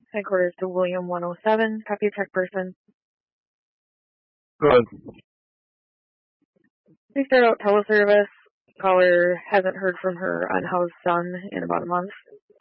Headquarters to William 107, copy check person. Good. Please start out teleservice. Caller hasn't heard from her unhoused son in about a month.